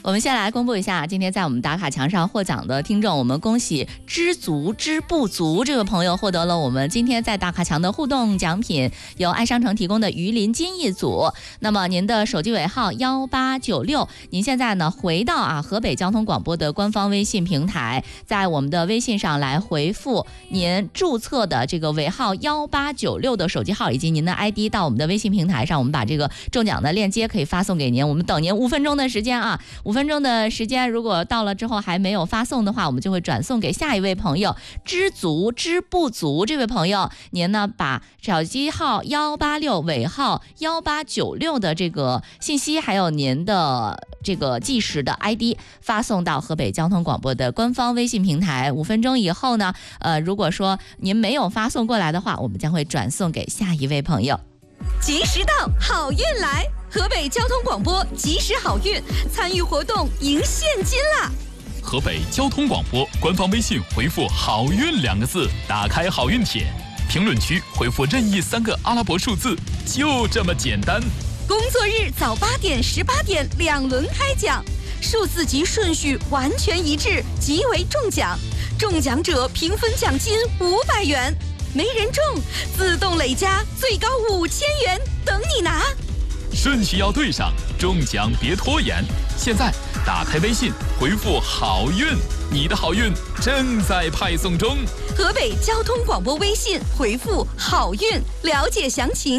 我们先来公布一下今天在我们打卡墙上获奖的听众，我们恭喜知足知不足这位朋友获得了我们今天在打卡墙的互动奖品，由爱商城提供的鱼鳞金一组。那么您的手机尾号1896，您现在呢回到河北交通广播的官方微信平台，在我们的微信上来回复您注册的这个尾号1896的手机号以及您的 ID 到我们的微信平台上，我们把这个中奖的链接可以发送给您。我们等您5分钟的时间5分钟的时间，如果到了之后还没有发送的话，我们就会转送给下一位朋友。知足知不足这位朋友，您呢把手机号186尾号1896的这个信息，还有您的这个计时的 ID 发送到河北交通广播的官方微信平台。5分钟以后呢，如果说您没有发送过来的话，我们将会转送给下一位朋友。 及时到，好运来！河北交通广播及时好运，参与活动赢现金啦！ 河北交通广播官方微信回复好运2个字，打开好运帖，评论区回复任意3个阿拉伯数字，就这么简单。 工作日早8点、18点2轮开奖，数字及顺序完全一致，即为中奖。中奖者平分奖金500元，没人中自动累加最高5000元，等你拿。 顺序要对上，中奖别拖延。现在打开微信回复好运，你的好运正在派送中。 河北交通广播微信回复好运，了解详情。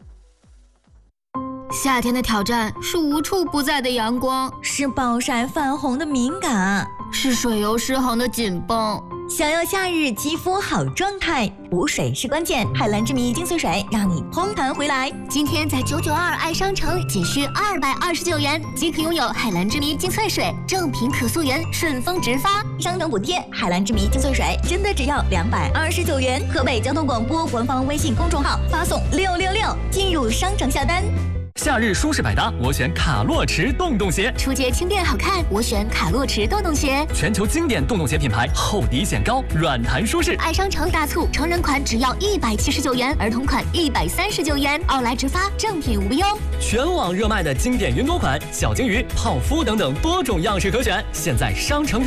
夏天的挑战是无处不在的阳光， 是暴晒泛红的敏感， 是水油失衡的紧绷。 想要夏日肌肤好状态，补水是关键。海蓝之谜精粹水让你嘭弹回来。 今天在992爱商城仅需229元即可拥有海蓝之谜精粹水，正品可溯源，顺丰直发， 商城补贴。海蓝之谜精粹水真的只要229元。河北交通广播官方微信公众号发送666进入商城下单。 夏日舒适百搭，我选卡洛驰洞洞鞋。 出街轻便好看，我选卡洛驰洞洞鞋。 全球经典洞洞鞋品牌，厚底显高，软弹舒适。 爱商城大促，成人款只要179元，儿童款139元，奥莱直发，正品无忧。 全网热卖的经典云朵款，小金鱼、泡芙等等多种样式可选，现在商城